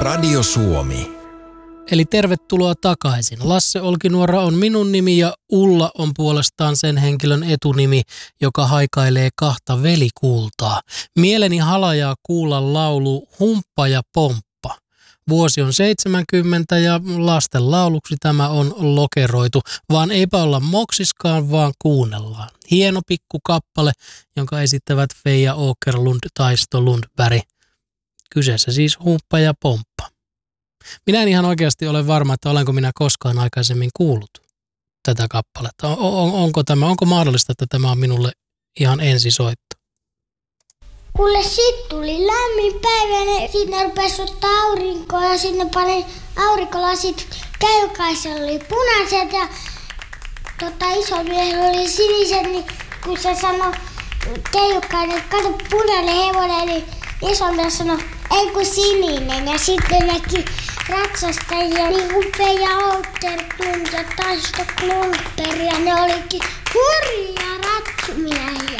Radio Suomi. Eli tervetuloa takaisin. Lasse Olkinuora on minun nimi ja Ulla on puolestaan sen henkilön etunimi, joka haikailee kahta velikultaa. Mieleni halajaa kuulla laulu Humppa ja Pomppa. Vuosi on 70 ja lasten lauluksi tämä on lokeroitu, vaan eipä olla moksiskaan, vaan kuunnellaan. Hieno pikku kappale, jonka esittävät Feija Åkerlund, Taisto Lundberg. Kyseessä siis Humppa ja Pomppa. Minä en ihan oikeasti ole varma, että olenko minä koskaan aikaisemmin kuullut tätä kappaletta. Onko mahdollista, että tämä on minulle ihan ensisoitto? Kuule, sit tuli lämmin päivä ja sinne rupesi ottaa aurinkoa ja sinne pani aurinkolasit. Keukaisella oli punaiset ja isomiehellä oli siniset, niin kun se sanoi Keukainen, että kato punainen hevonen, niin isomies sanoi, ei kun sininen. Ja sitten näki ratsastajia, niin kuin Feija Åkerlund ja Taisto Lundberg, ja ne olikin hurjia ratsumiehiä.